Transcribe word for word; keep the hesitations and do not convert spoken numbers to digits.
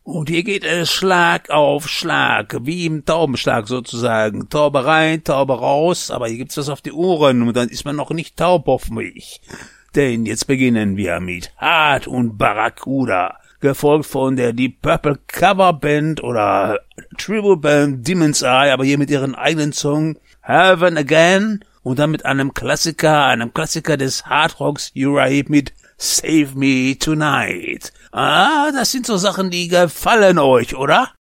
Und hier geht es Schlag auf Schlag, wie im Taubenschlag sozusagen. Taube rein, Taube raus, aber hier gibt's was auf die Ohren und dann ist man noch nicht taub auf mich. Denn jetzt beginnen wir mit Hart und Barracuda, gefolgt von der Deep Purple Coverband oder Tribute Band Demon's Eye, aber hier mit ihren eigenen Song Heaven Again und dann mit einem Klassiker, einem Klassiker des Hardrocks Uriah mit Save Me Tonight. Ah, das sind so Sachen, die gefallen euch, oder?